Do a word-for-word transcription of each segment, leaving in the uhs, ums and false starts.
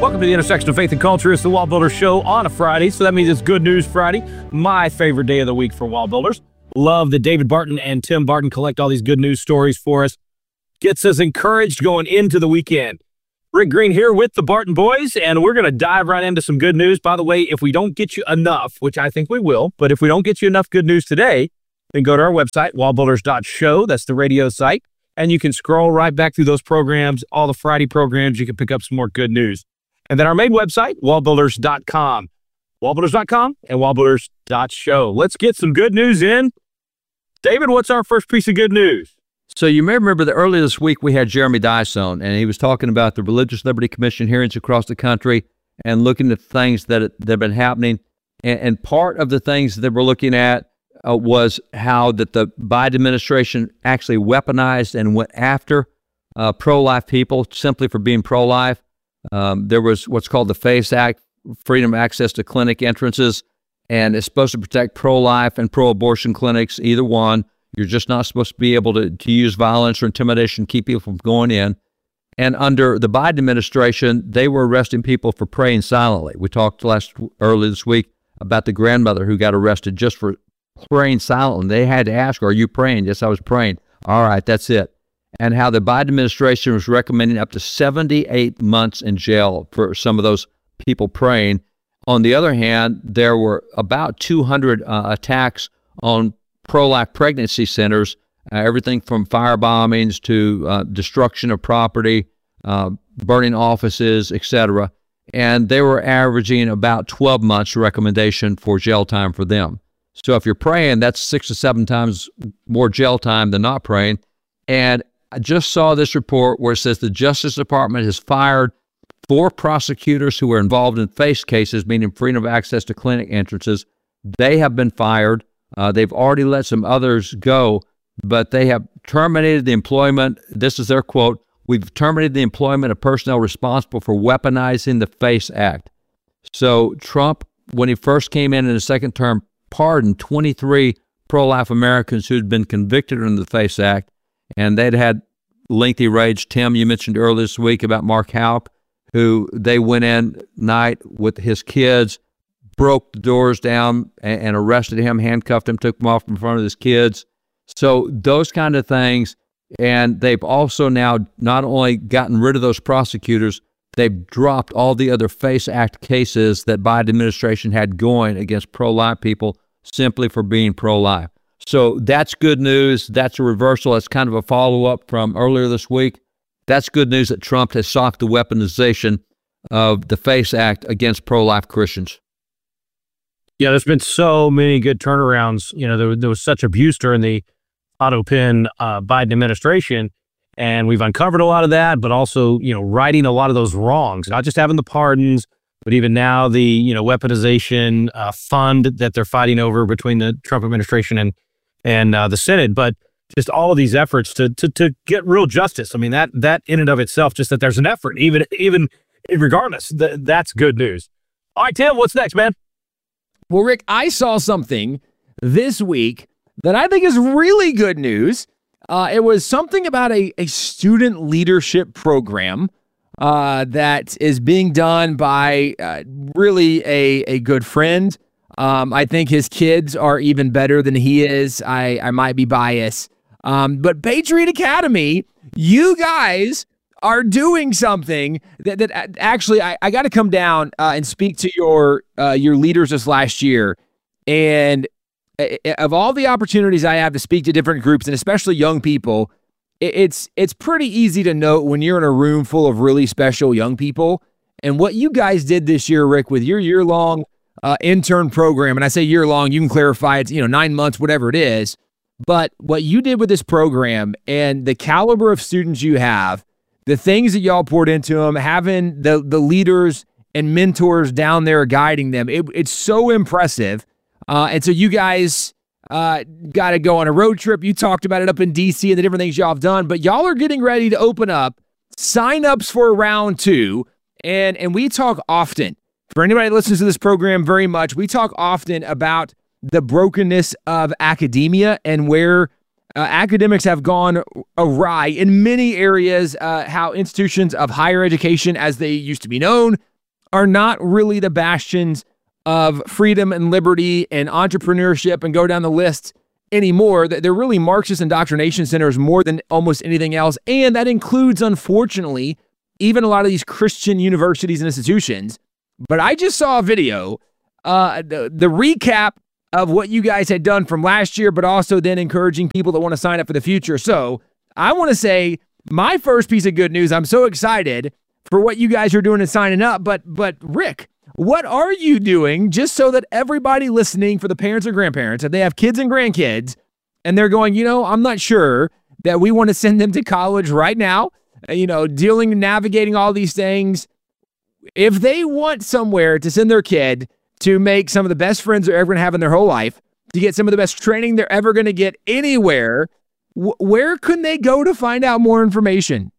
Welcome to the intersection of faith and culture. It's the Wall Builders Show on a Friday, so that means it's Good News Friday, my favorite day of the week for wall builders. Love that David Barton and Tim Barton collect all these good news stories for us. Gets us encouraged going into the weekend. Rick Green here with the Barton boys, and we're going to dive right into some good news. By the way, if we don't get you enough, which I think we will, but if we don't get you enough good news today, then go to our website, wall builders dot show. That's the radio site, and you can scroll right back through those programs, all the Friday programs. You can pick up some more good news. And then our main website, wall builders dot com. wall builders dot com and wall builders dot show. Let's get some good news in. David, what's our first piece of good news? So you may remember that earlier this week we had Jeremy Dyson, and he was talking about the Religious Liberty Commission hearings across the country and looking at things that, that have been happening. And, and part of the things that we're looking at uh, was how that the Biden administration actually weaponized and went after uh, pro-life people simply for being pro-life. Um, there was what's called the FACE Act, Freedom of Access to Clinic Entrances, and it's supposed to protect pro-life and pro-abortion clinics, either one. You're just not supposed to be able to, to use violence or intimidation to keep people from going in. And under the Biden administration, they were arresting people for praying silently. We talked last earlier this week about the grandmother who got arrested just for praying silently. They had to ask her, "Are you praying?" "Yes, I was praying." "All right, that's it." And how the Biden administration was recommending up to seventy-eight months in jail for some of those people praying. On the other hand, there were about two hundred uh, attacks on pro-life pregnancy centers, uh, everything from fire bombings to uh, destruction of property, uh, burning offices, et cetera. And they were averaging about twelve months recommendation for jail time for them. So if you're praying, that's six to seven times more jail time than not praying. And I just saw this report where it says the Justice Department has fired four prosecutors who were involved in FACE cases, meaning freedom of access to clinic entrances. They have been fired. Uh, they've already let some others go, but they have terminated the employment. This is their quote: "We've terminated the employment of personnel responsible for weaponizing the FACE Act." So Trump, when he first came in in his second term, pardoned twenty-three pro-life Americans who had been convicted under the FACE Act, and they'd had lengthy rage. Tim, you mentioned earlier this week about Mark Houck, who they went in night with his kids, broke the doors down and, and arrested him, handcuffed him, took him off in front of his kids. So those kind of things. And they've also now not only gotten rid of those prosecutors, they've dropped all the other FACE Act cases that Biden administration had going against pro-life people simply for being pro-life. So that's good news. That's a reversal. That's kind of a follow-up from earlier this week. That's good news that Trump has socked the weaponization of the FACE Act against pro-life Christians. Yeah, there's been so many good turnarounds. You know, there, there was such abuse during the Otto Penn uh, Biden administration, and we've uncovered a lot of that, but also, you know, righting a lot of those wrongs, not just having the pardons, but even now the, you know, weaponization uh, fund that they're fighting over between the Trump administration and and uh, the Senate. But just all of these efforts to to to get real justice. I mean, that that in and of itself, just that there's an effort, even even regardless, th- that's good news. All right, Tim, what's next, man? Well, Rick, I saw something this week that I think is really good news. Uh, it was something about a, a student leadership program uh, that is being done by uh, really a, a good friend. Um, I think his kids are even better than he is. I, I might be biased. Um, but Patriot Academy, you guys are doing something that, that actually I, I got to come down uh, and speak to your uh, your leaders this last year. And of all the opportunities I have to speak to different groups, and especially young people, it's it's pretty easy to note when you're in a room full of really special young people. And what you guys did this year, Rick, with your year-long uh, intern program, and I say year-long, you can clarify it's, you know, nine months, whatever it is. But what you did with this program and the caliber of students you have, the things that y'all poured into them, having the the leaders and mentors down there guiding them, it, it's so impressive. Uh, and so you guys uh, got to go on a road trip. You talked about it up in D C and the different things y'all have done, but y'all are getting ready to open up signups for round two. And, and we talk often, for anybody that listens to this program very much, we talk often about the brokenness of academia and where uh, academics have gone awry in many areas, uh, how institutions of higher education, as they used to be known, are not really the bastions of freedom and liberty and entrepreneurship and go down the list anymore. They're really Marxist indoctrination centers more than almost anything else. And that includes, unfortunately, even a lot of these Christian universities and institutions. But I just saw a video, uh, the, the recap of what you guys had done from last year, but also then encouraging people that want to sign up for the future. So I want to say my first piece of good news, I'm so excited for what you guys are doing and signing up. But, but Rick, what are you doing just so that everybody listening, for the parents and grandparents, if they have kids and grandkids and they're going, you know, I'm not sure that we want to send them to college right now, you know, dealing, navigating all these things. If they want somewhere to send their kid to make some of the best friends they're ever going to have in their whole life, to get some of the best training they're ever going to get anywhere, wh- where can they go to find out more information?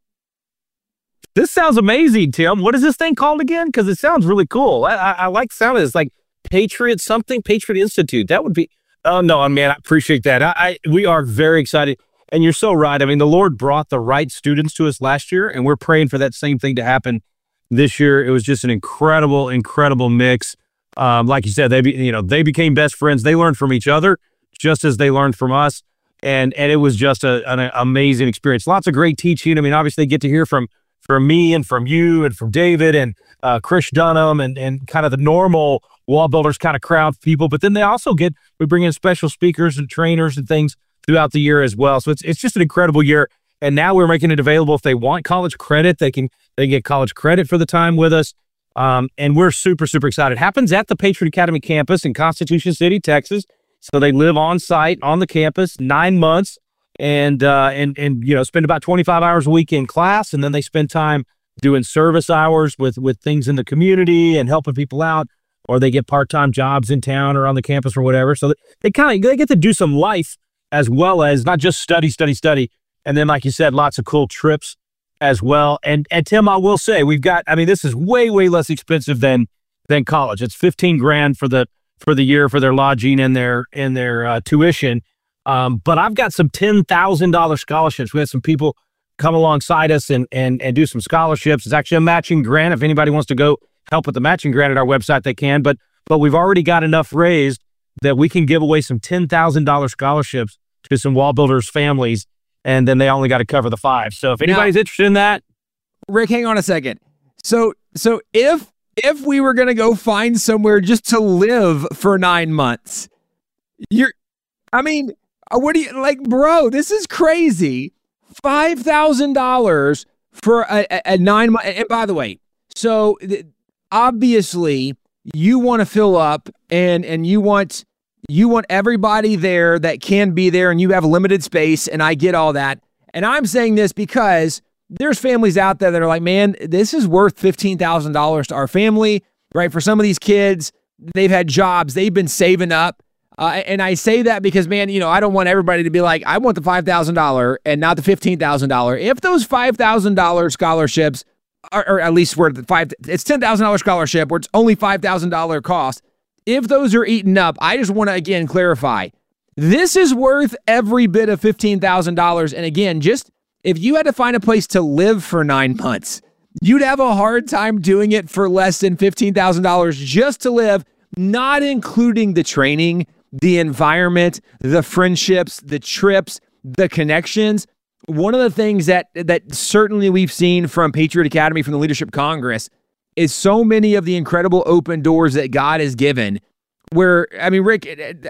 This sounds amazing, Tim. What is this thing called again? Because it sounds really cool. I, I, I like the sound of it. It's like Patriot something, Patriot Institute. That would be, oh no, man, I appreciate that. I, I We are very excited. And you're so right. I mean, the Lord brought the right students to us last year, and we're praying for that same thing to happen this year. It was just an incredible, incredible mix. Um, like you said, they be, you know they became best friends. They learned from each other just as they learned from us, and and it was just a, an amazing experience. Lots of great teaching. I mean, obviously, they get to hear from from me and from you and from David and uh, Chris Dunham and and kind of the normal Wall Builders kind of crowd people. But then they also get we bring in special speakers and trainers and things throughout the year as well. So it's it's just an incredible year. And now we're making it available. If they want college credit, they can they can get college credit for the time with us. Um, and we're super, super excited. It happens at the Patriot Academy campus in Constitution City, Texas. So they live on site on the campus nine months and, uh, and, and, you know, spend about twenty-five hours a week in class. And then they spend time doing service hours with, with things in the community and helping people out, or they get part-time jobs in town or on the campus or whatever. So they kind of, they get to do some life as well as not just study, study, study. And then, like you said, lots of cool trips as well. And and Tim, I will say, we've got, I mean, this is way, way less expensive than than college. It's fifteen grand for the for the year for their lodging and their and their uh, tuition. Um, but I've got some ten thousand dollars scholarships. We had some people come alongside us and and and do some scholarships. It's actually a matching grant. If anybody wants to go help with the matching grant at our website, they can. But but we've already got enough raised that we can give away some ten thousand dollars scholarships to some Wall Builders families. And then they only got to cover the five. So if anybody's now, interested in that. Rick, hang on a second. So so if if we were going to go find somewhere just to live for nine months, you're, I mean, what do you, like, bro, this is crazy. five thousand dollars for a, a, a nine month. And by the way, so th- obviously you want to fill up and and you want... You want everybody there that can be there, and you have limited space, and I get all that. And I'm saying this because there's families out there that are like, man, this is worth fifteen thousand dollars to our family, right? For some of these kids, they've had jobs, they've been saving up. Uh, and I say that because, man, you know, I don't want everybody to be like, I want the five thousand dollars and not the fifteen thousand dollars. If those five thousand dollars scholarships, are, or at least where the five, it's ten thousand dollars scholarship where it's only five thousand dollars cost. If those are eaten up, I just want to, again, clarify, this is worth every bit of fifteen thousand dollars. And again, just if you had to find a place to live for nine months, you'd have a hard time doing it for less than fifteen thousand dollars just to live, not including the training, the environment, the friendships, the trips, the connections. One of the things that that certainly we've seen from Patriot Academy, from the Leadership Congress, is so many of the incredible open doors that God has given. Where, I mean, Rick,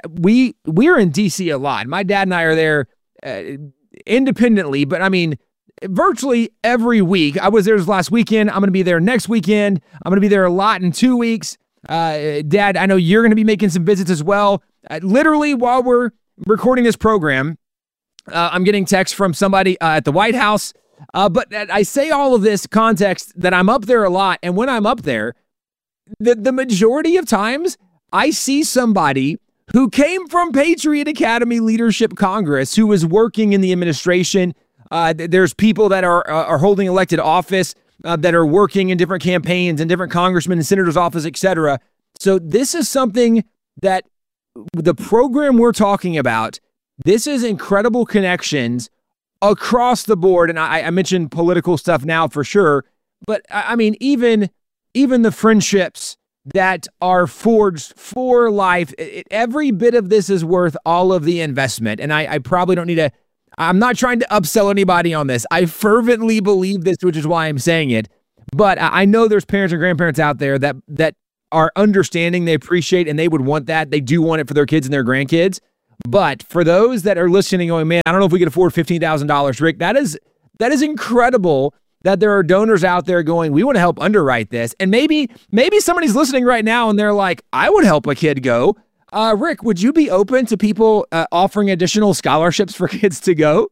we we're in D C a lot. My dad and I are there uh, independently, but I mean, virtually every week. I was there last weekend. I'm going to be there next weekend. I'm going to be there a lot in two weeks. Uh, Dad, I know you're going to be making some visits as well. Uh, literally, while we're recording this program, uh, I'm getting text from somebody uh, at the White House. Uh, but I say all of this context that I'm up there a lot. And when I'm up there, the, the majority of times I see somebody who came from Patriot Academy Leadership Congress, who is working in the administration. Uh, there's people that are, are holding elected office uh, that are working in different campaigns and different congressmen and senators' office, et cetera. So this is something that the program we're talking about, this is incredible connections across the board. And I, I mentioned political stuff now for sure, but I mean, even even the friendships that are forged for life. It, every bit of this is worth all of the investment. And I, I probably don't need to, I'm not trying to upsell anybody on this. I fervently believe this, which is why I'm saying it. But I know there's parents and grandparents out there that that are understanding, they appreciate, and they would want that. They do want it for their kids and their grandkids. But for those that are listening going, man, I don't know if we can afford fifteen thousand dollars, Rick, that is that is incredible that there are donors out there going, we want to help underwrite this. And maybe maybe somebody's listening right now and they're like, I would help a kid go. Uh, Rick, would you be open to people uh, offering additional scholarships for kids to go?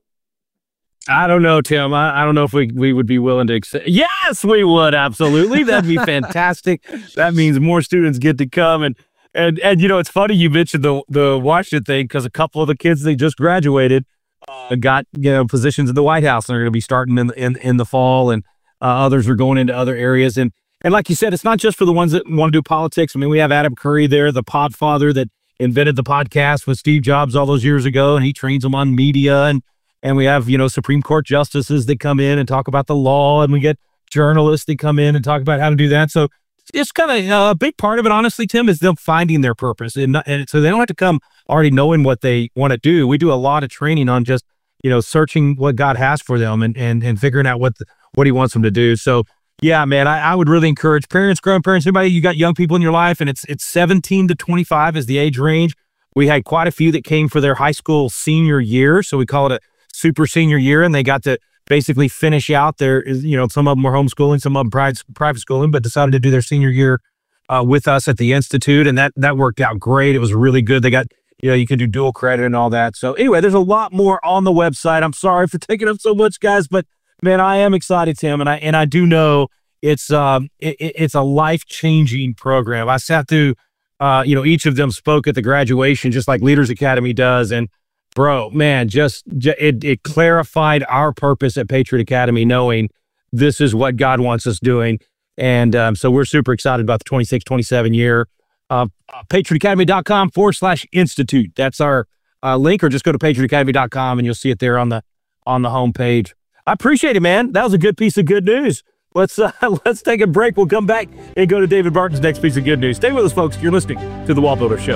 I don't know, Tim. I, I don't know if we, we would be willing to accept. Yes, we would. Absolutely. That'd be fantastic. That means more students get to come. And, and, and you know, it's funny you mentioned the, the Washington thing because a couple of the kids, they just graduated, uh, got, you know, positions in the White House, and they're going to be starting in, in, in the fall, and uh, others are going into other areas. And, and like you said, it's not just for the ones that want to do politics. I mean, we have Adam Curry there, the podfather that invented the podcast with Steve Jobs all those years ago, and he trains them on media. And And we have, you know, Supreme Court justices that come in and talk about the law, and we get journalists that come in and talk about how to do that. So it's kind of uh, a big part of it, honestly, Tim, is them finding their purpose. And, and so they don't have to come already knowing what they want to do. We do a lot of training on just, you know, searching what God has for them and and, and figuring out what the, what he wants them to do. So, yeah, man, I, I would really encourage parents, grandparents, anybody, you got young people in your life, and it's it's seventeen to twenty-five is the age range. We had quite a few that came for their high school senior year, so we call it a super senior year, and they got to basically finish out their, you know, some of them were homeschooling, some of them private, private schooling, but decided to do their senior year uh, with us at the Institute, and that that worked out great. It was really good. They got, you know, you can do dual credit and all that. So anyway, there's a lot more on the website. I'm sorry for taking up so much, guys, but man, I am excited, Tim, and I and I do know it's um it, it's a life-changing program. I sat through, uh, you know, each of them spoke at the graduation, just like Leaders Academy does, and bro, man, just, just it, it clarified our purpose at Patriot Academy, knowing this is what God wants us doing. And um, so we're super excited about the twenty-six twenty-seven year. Uh, patriotacademy.com forward slash institute. That's our uh, link, or just go to patriotacademy dot com and you'll see it there on the on the homepage. I appreciate it, man. That was a good piece of good news. Let's uh, let's take a break. We'll come back and go to David Barton's next piece of good news. Stay with us, folks. You're listening to The Wall Builder Show.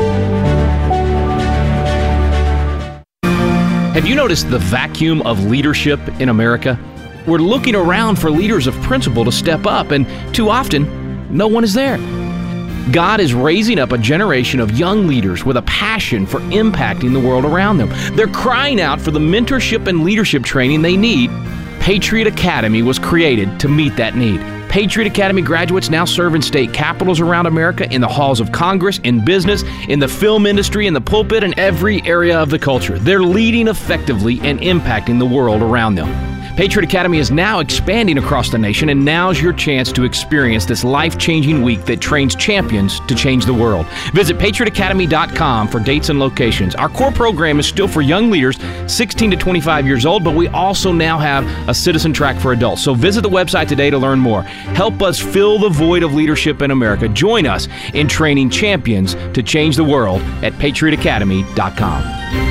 Have you noticed the vacuum of leadership in America? We're looking around for leaders of principle to step up, and too often, no one is there. God is raising up a generation of young leaders with a passion for impacting the world around them. They're crying out for the mentorship and leadership training they need. Patriot Academy was created to meet that need. Patriot Academy graduates now serve in state capitals around America, in the halls of Congress, in business, in the film industry, in the pulpit, and every area of the culture. They're leading effectively and impacting the world around them. Patriot Academy is now expanding across the nation, and now's your chance to experience this life-changing week that trains champions to change the world. Visit patriot academy dot com for dates and locations. Our core program is still for young leaders sixteen to twenty-five years old, but we also now have a citizen track for adults. So visit the website today to learn more. Help us fill the void of leadership in America. Join us in training champions to change the world at patriot academy dot com.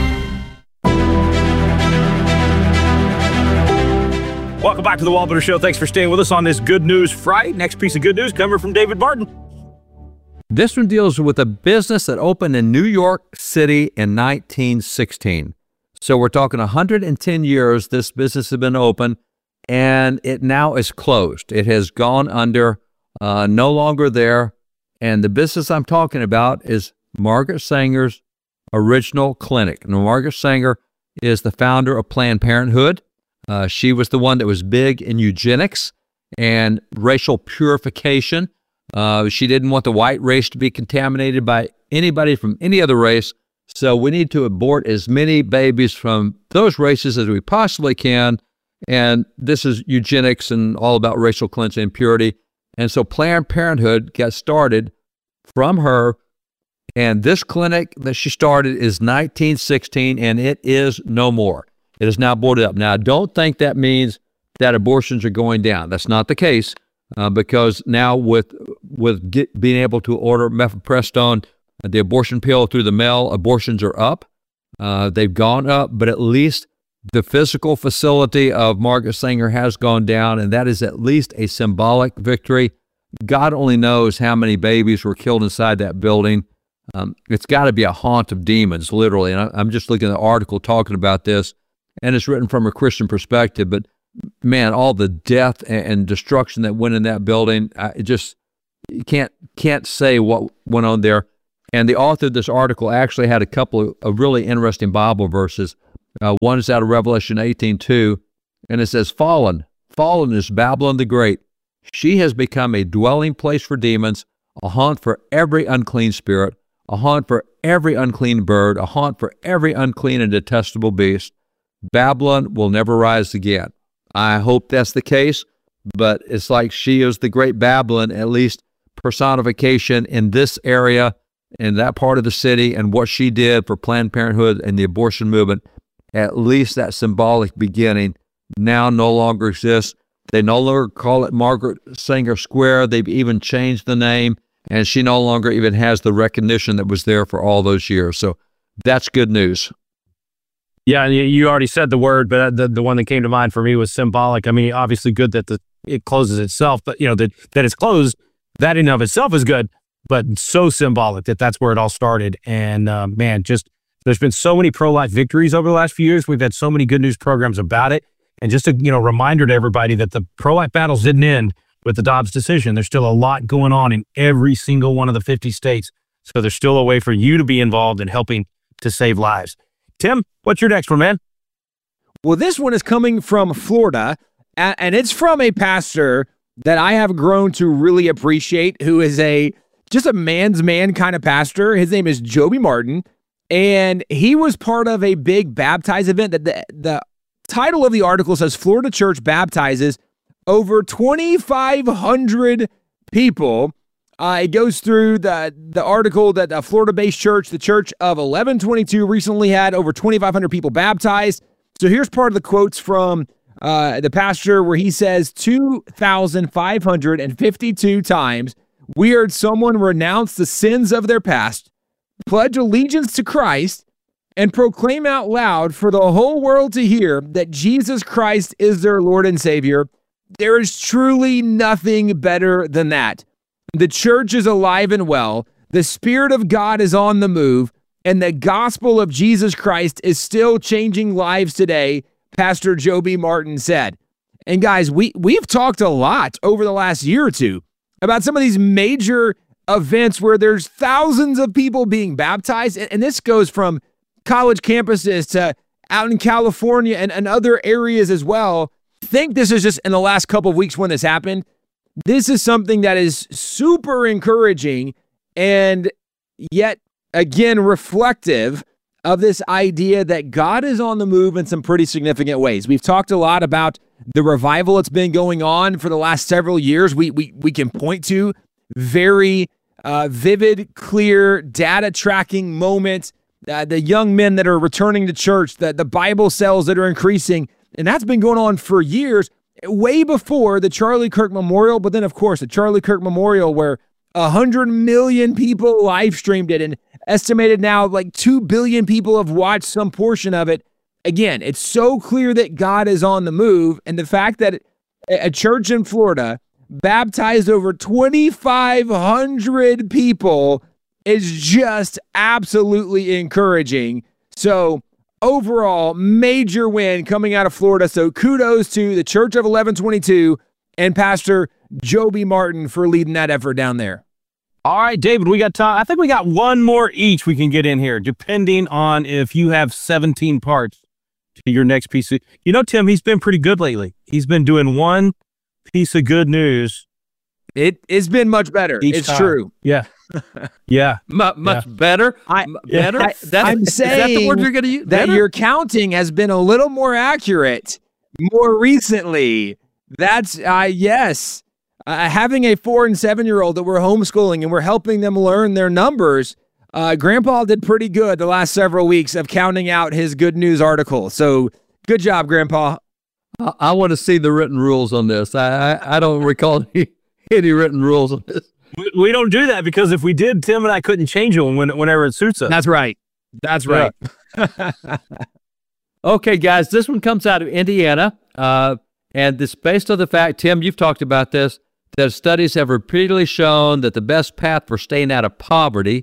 Welcome back to the Wall Builder Show. Thanks for staying with us on this Good News Friday. Next piece of good news coming from David Barton. This one deals with a business that opened in New York City in nineteen sixteen. So we're talking one hundred ten years this business has been open, and it now is closed. It has gone under, uh, no longer there. And the business I'm talking about is Margaret Sanger's Original Clinic. Now, Margaret Sanger is the founder of Planned Parenthood. Uh, she was the one that was big in eugenics and racial purification. Uh, she didn't want the white race to be contaminated by anybody from any other race. So we need to abort as many babies from those races as we possibly can. And this is eugenics and all about racial cleansing and purity. And so Planned Parenthood got started from her. And this clinic that she started is nineteen sixteen, and it is no more. It is now boarded up. Now, I don't think that means that abortions are going down. That's not the case, uh, because now with with get, being able to order mifepristone, the abortion pill through the mail, abortions are up. Uh, they've gone up, but at least the physical facility of Margaret Sanger has gone down, and that is at least a symbolic victory. God only knows how many babies were killed inside that building. Um, it's got to be a haunt of demons, literally. And I, I'm just looking at the article talking about this, and it's written from a Christian perspective. But man, all the death and, and destruction that went in that building, I it just you can't can't say what went on there. And the author of this article actually had a couple of, of really interesting Bible verses. Uh, one is out of Revelation eighteen two, and it says, "Fallen, fallen is Babylon the Great. She has become a dwelling place for demons, a haunt for every unclean spirit, a haunt for every unclean bird, a haunt for every unclean and detestable beast. Babylon will never rise again." I hope that's the case, but it's like she is the great Babylon, at least personification in this area, in that part of the city, and what she did for Planned Parenthood and the abortion movement. At least that symbolic beginning now no longer exists. They no longer call it Margaret Sanger Square. They've even changed the name, and she no longer even has the recognition that was there for all those years. So that's good news. Yeah, and you already said the word, but the, the one that came to mind for me was symbolic. I mean, obviously good that the it closes itself, but, you know, that, that it's closed, that in and of itself is good, but so symbolic that that's where it all started. And, uh, man, just there's been so many pro-life victories over the last few years. We've had so many good news programs about it. And just a you know reminder to everybody that the pro-life battles didn't end with the Dobbs decision. There's still a lot going on in every single one of the fifty states. So there's still a way for you to be involved in helping to save lives. Tim, what's your next one, man? Well, this one is coming from Florida, and it's from a pastor that I have grown to really appreciate, who is a just a man's man kind of pastor. His name is Joby Martin, and he was part of a big baptize event. That the, the title of the article says Florida Church baptizes over twenty-five hundred people. Uh, it goes through the, the article that the Florida-based church, the Church of eleven twenty-two, recently had over twenty-five hundred people baptized. So here's part of the quotes from uh, the pastor where he says, two thousand five hundred fifty-two times we heard someone renounce the sins of their past, pledge allegiance to Christ, and proclaim out loud for the whole world to hear that Jesus Christ is their Lord and Savior. There is truly nothing better than that. The church is alive and well. The Spirit of God is on the move, and the gospel of Jesus Christ is still changing lives today, Pastor Joby Martin said. And guys, we, we've talked a lot over the last year or two about some of these major events where there's thousands of people being baptized, and, and this goes from college campuses to out in California and, and other areas as well. I think this is just in the last couple of weeks when this happened. This is something that is super encouraging and yet, again, reflective of this idea that God is on the move in some pretty significant ways. We've talked a lot about the revival that's been going on for the last several years. We we we can point to very uh, vivid, clear, data tracking moments, uh, the young men that are returning to church, the, the Bible sales that are increasing, and that's been going on for years, way before the Charlie Kirk Memorial. But then, of course, the Charlie Kirk Memorial, where one hundred million people live streamed it, and estimated now like two billion people have watched some portion of it. Again, it's so clear that God is on the move, and the fact that a church in Florida baptized over twenty-five hundred people is just absolutely encouraging. So overall, major win coming out of Florida. So kudos to the Church of eleven twenty-two and Pastor Joby Martin for leading that effort down there. All right, David, we got time. I think we got one more each we can get in here, depending on if you have seventeen parts to your next piece of, you know, Tim, he's been pretty good lately. He's been doing one piece of good news. It, it's been much better. It's time. True. Yeah. Yeah. M- much yeah. better? I, better? I, That's, I'm saying is that the word you're going to use? That Better? your counting has been a little more accurate more recently. That's, uh, yes. Uh, having a four and seven year old that we're homeschooling and we're helping them learn their numbers. Uh, Grandpa did pretty good the last several weeks of counting out his good news article. So good job, Grandpa. I, I want to see the written rules on this. I I, I don't recall any, any written rules on this. We, we don't do that because if we did, Tim and I couldn't change them when, whenever it suits us. That's right. That's right. Yeah. Okay, guys, this one comes out of Indiana, uh, and this based on the fact, Tim, you've talked about this, that studies have repeatedly shown that the best path for staying out of poverty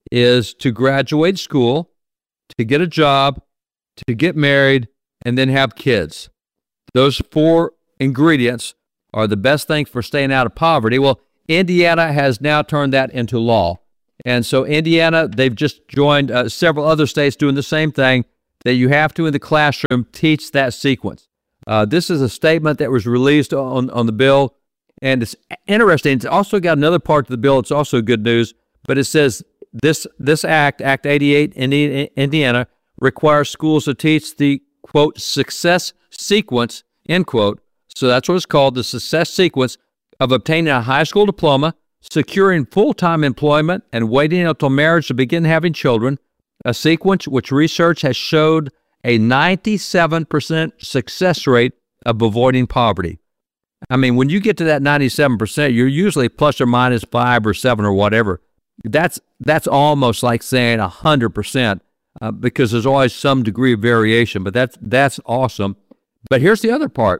is to graduate school, to get a job, to get married, and then have kids. Those four ingredients are the best thing for staying out of poverty. Well, Indiana has now turned that into law. And so Indiana, they've just joined uh, several other states doing the same thing, that you have to, in the classroom, teach that sequence. Uh, this is a statement that was released on, on the bill, and it's interesting. It's also got another part of the bill. It's also good news, but it says this this act, Act eighty-eight in Indiana, requires schools to teach the, quote, success sequence, end quote. So that's what it's called, the success sequence of obtaining a high school diploma, securing full-time employment, and waiting until marriage to begin having children, a sequence which research has showed a ninety-seven percent success rate of avoiding poverty. I mean, when you get to that ninety-seven percent, you're usually plus or minus five or seven or whatever. That's that's almost like saying one hundred percent uh, because there's always some degree of variation, but that's, that's awesome. But here's the other part.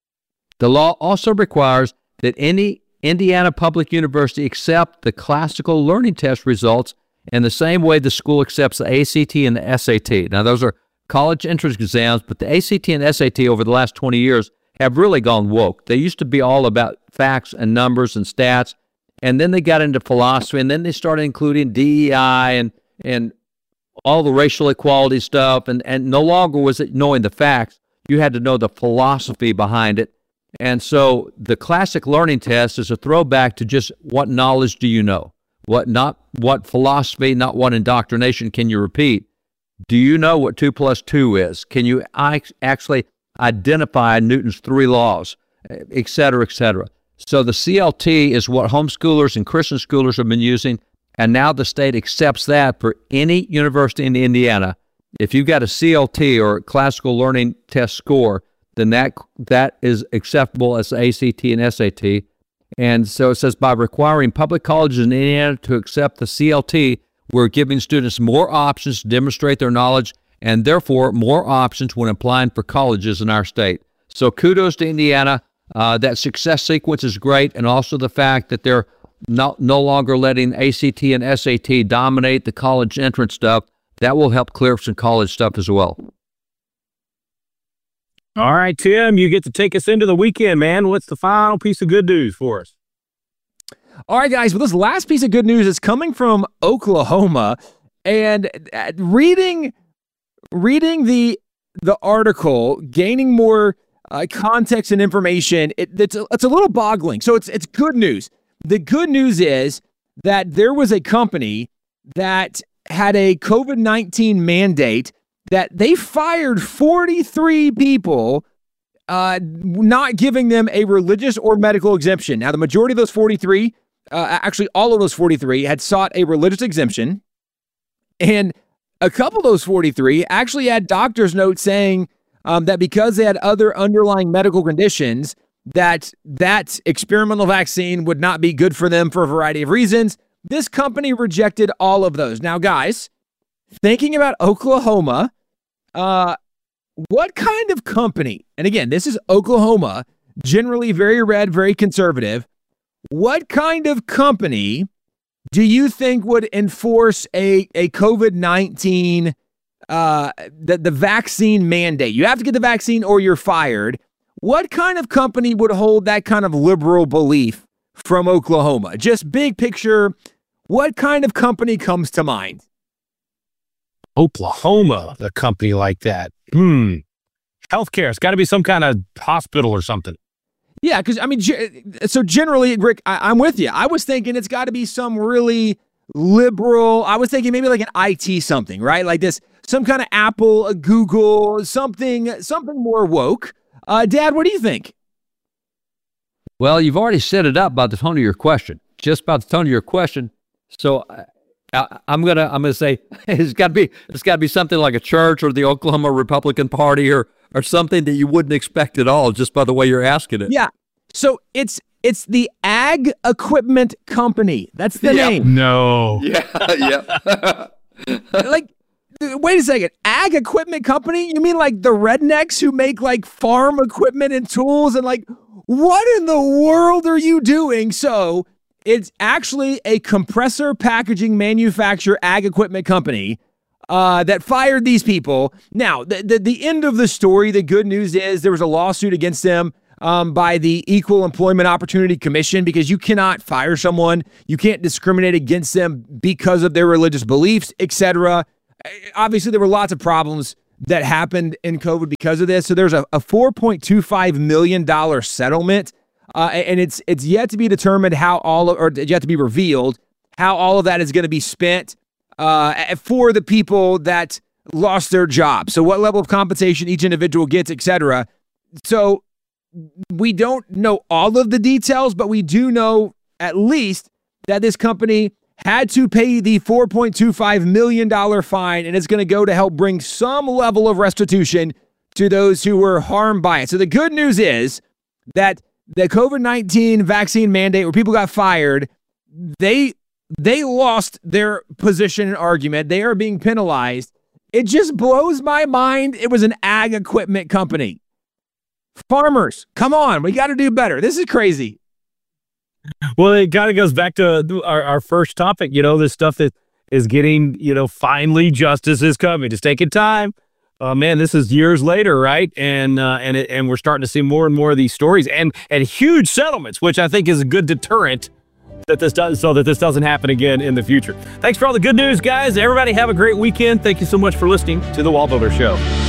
The law also requires that any Indiana Public University accept the classical learning test results in the same way the school accepts the A C T and the S A T. Now, those are college entrance exams, but the A C T and S A T over the last twenty years have really gone woke. They used to be all about facts and numbers and stats, and then they got into philosophy, and then they started including D E I and and all the racial equality stuff, and, and no longer was it knowing the facts. You had to know the philosophy behind it. And so the classic learning test is a throwback to just what knowledge do you know? What not what philosophy, not what indoctrination can you repeat? Do you know what two plus two is? Can you actually identify Newton's three laws, et cetera, et cetera? So the C L T is what homeschoolers and Christian schoolers have been using, and now the state accepts that for any university in Indiana. If you've got a C L T or classical learning test score, then that that is acceptable as A C T and S A T. And so it says, by requiring public colleges in Indiana to accept the C L T, we're giving students more options to demonstrate their knowledge and therefore more options when applying for colleges in our state. So kudos to Indiana. Uh, that success sequence is great, and also the fact that they're not, no longer letting A C T and S A T dominate the college entrance stuff. That will help clear up some college stuff as well. All right, Tim, you get to take us into the weekend, man. What's the final piece of good news for us? All right, guys, well, this last piece of good news is coming from Oklahoma, and reading reading the the article, gaining more uh, context and information, it, it's, a, it's a little boggling. So it's it's good news. The good news is that there was a company that had a COVID nineteen mandate that they fired forty-three people, uh, not giving them a religious or medical exemption. Now, the majority of those forty-three, uh, actually all of those forty-three, had sought a religious exemption. And a couple of those forty-three actually had doctor's notes saying um, that because they had other underlying medical conditions, that that experimental vaccine would not be good for them for a variety of reasons. This company rejected all of those. Now, guys, thinking about Oklahoma, uh, what kind of company, and again, this is Oklahoma, generally very red, very conservative. What kind of company do you think would enforce a, a COVID nineteen, uh, the, the vaccine mandate? You have to get the vaccine or you're fired. What kind of company would hold that kind of liberal belief from Oklahoma? Just big picture, what kind of company comes to mind? Oklahoma, a company like that. Hmm. Healthcare. It's got to be some kind of hospital or something. Yeah, because, I mean, so generally, Rick, I, I'm with you. I was thinking it's got to be some really liberal, I was thinking maybe like an I T something, right? Like this, some kind of Apple, a Google, something, something more woke. Uh, Dad, what do you think? Well, you've already set it up by the tone of your question. Just by the tone of your question. So I, I'm gonna I'm gonna say it's got to be it's got to be something like a church or the Oklahoma Republican Party or or something that you wouldn't expect at all just by the way you're asking it. Yeah. So it's it's the Ag Equipment Company. That's the yeah. name. No. Yeah. Yeah. Like Wait a second. Ag equipment company? You mean like the rednecks who make like farm equipment and tools and like, what in the world are you doing? So it's actually a compressor packaging manufacturer ag equipment company uh, that fired these people. Now, the, the, the end of the story, the good news is there was a lawsuit against them um, by the Equal Employment Opportunity Commission because you cannot fire someone. You can't discriminate against them because of their religious beliefs, et cetera. Obviously, there were lots of problems that happened in COVID because of this. So there's a, a four point two five million dollars settlement, uh, and it's it's yet to be determined how all of, or yet to be revealed how all of that is going to be spent uh, for the people that lost their job. So what level of compensation each individual gets, et cetera. So we don't know all of the details, but we do know at least that this company had to pay the four point two five million dollars fine, and it's going to go to help bring some level of restitution to those who were harmed by it. So the good news is that the COVID nineteen vaccine mandate where people got fired, they they lost their position and argument. They are being penalized. It just blows my mind. It was an ag equipment company. Farmers, come on. We got to do better. This is crazy. Well, it kind of goes back to our, our first topic, you know, this stuff that is getting, you know, finally justice is coming. It's taking time. Uh, man, this is years later, right? And uh, and it, and we're starting to see more and more of these stories and and huge settlements, which I think is a good deterrent that this does so that this doesn't happen again in the future. Thanks for all the good news, guys. Everybody have a great weekend. Thank you so much for listening to The Wall Builder Show.